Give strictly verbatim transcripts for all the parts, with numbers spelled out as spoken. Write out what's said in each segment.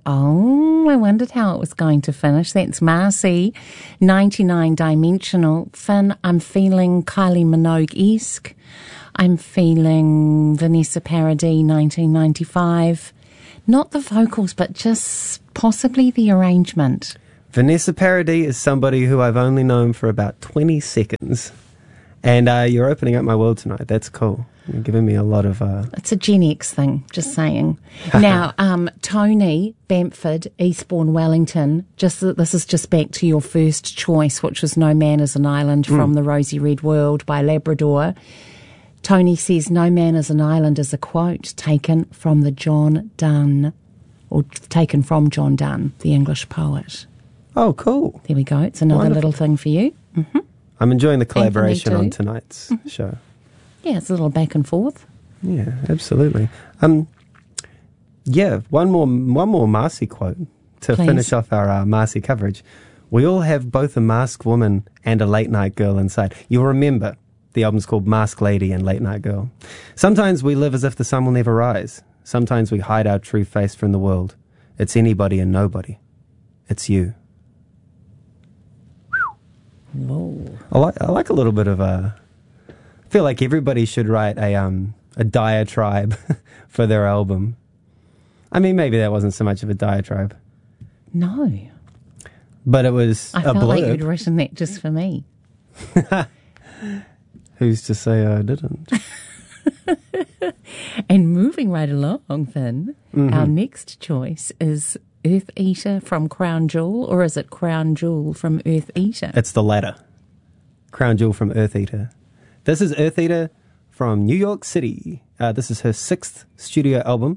Oh, I wondered how it was going to finish. That's Marcy, ninety-nine Dimensional. Finn, I'm feeling Kylie Minogue-esque. I'm feeling Vanessa Paradis, nineteen ninety-five. Not the vocals, but just possibly the arrangement. Vanessa Paradis is somebody who I've only known for about twenty seconds. And uh, you're opening up my world tonight. That's cool. You're giving me a lot of... Uh... It's a Gen X thing, just saying. Now, um, Tony Bamford, Eastbourne, Wellington. Just This is just back to your first choice, which was No Man is an Island from mm. the Rosy Red World by Labrador. Tony says, No Man is an Island is a quote taken from the John Donne, or taken from John Donne, the English poet. Oh, cool. There we go. It's another Wonderful. little thing for you. Mm-hmm. I'm enjoying the collaboration on tonight's mm-hmm. show. Yeah, it's a little back and forth. Yeah, absolutely. Um, yeah, one more one more Marcy quote to Please. finish off our uh, Marcy coverage. We all have both a masked woman and a late night girl inside. You'll remember the album's called Masked Lady and Late Night Girl. Sometimes we live as if the sun will never rise. Sometimes we hide our true face from the world. It's anybody and nobody. It's you. Whoa. I like, I like a little bit of a... I feel like everybody should write a um a diatribe for their album. I mean, maybe that wasn't so much of a diatribe. No. But it was I a felt blurb. like you'd written that just for me. Who's to say I didn't? And moving right along, Finn, mm-hmm. our next choice is Earth Eater from Crown Jewel, or is it Crown Jewel from Earth Eater? It's the latter. Crown Jewel from Earth Eater. This is Earth Eater from New York City. Uh, this is her sixth studio album.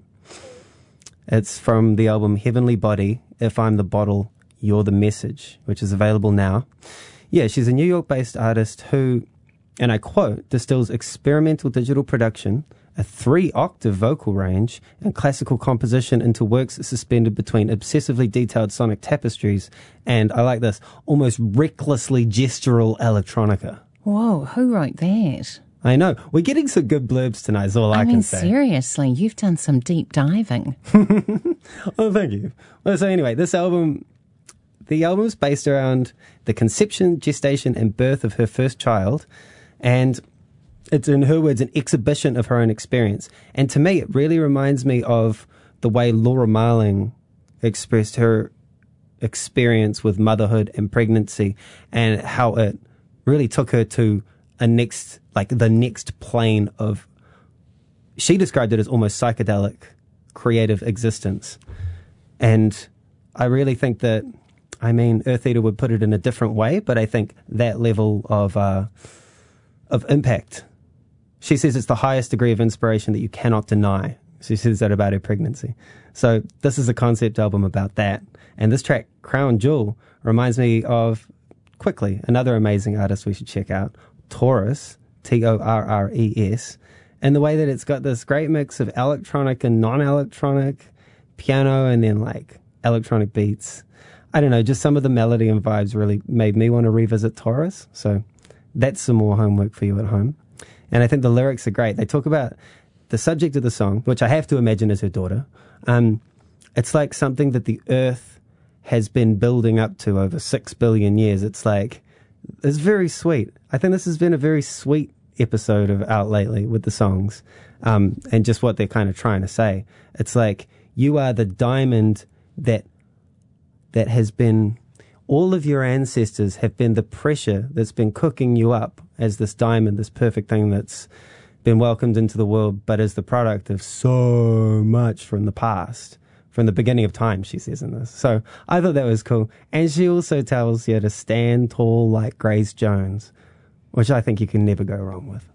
It's from the album Heavenly Body, If I'm the Bottle, You're the Message, which is available now. Yeah, she's a New York-based artist who, and I quote, distills experimental digital production, a three-octave vocal range, and classical composition into works suspended between obsessively detailed sonic tapestries and, I like this, almost recklessly gestural electronica. Whoa, who wrote that? I know. We're getting some good blurbs tonight, is all I, I mean, can say. Seriously, you've done some deep diving. Oh, thank you. Well, so anyway, this album, the album is based around the conception, gestation, and birth of her first child, and it's, in her words, an exhibition of her own experience. And to me, it really reminds me of the way Laura Marling expressed her experience with motherhood and pregnancy, and how it really took her to a next, like the next plane of, she described it as almost psychedelic creative existence. And I really think that, I mean, Earth Eater would put it in a different way, but I think that level of, uh, of impact, she says it's the highest degree of inspiration that you cannot deny. She says that about her pregnancy. So this is a concept album about that. And this track, Crown Jewel, reminds me of, quickly, another amazing artist we should check out, Taurus, T O R R E S, and the way that it's got this great mix of electronic and non-electronic, piano and then like electronic beats. I don't know, just some of the melody and vibes really made me want to revisit Taurus. So that's some more homework for you at home. And I think the lyrics are great. They talk about the subject of the song, which I have to imagine is her daughter. Um, it's like something that the earth has been building up to over six billion years. It's like, it's very sweet. I think this has been a very sweet episode of Out Lately with the songs, um, and just what they're kind of trying to say. It's like, you are the diamond that, that has been, all of your ancestors have been the pressure that's been cooking you up as this diamond, this perfect thing that's been welcomed into the world, but is the product of so much from the past. From the beginning of time, she says in this. So I thought that was cool. And she also tells you to stand tall like Grace Jones, which I think you can never go wrong with.